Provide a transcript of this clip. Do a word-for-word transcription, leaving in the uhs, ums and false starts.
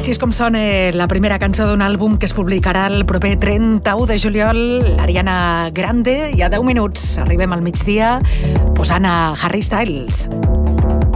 Així és com sona la primera cançó d'un àlbum que es publicarà el proper trenta-u de juliol, l'Ariana Grande, i a deu minuts arribem al migdia posant a Harry Styles.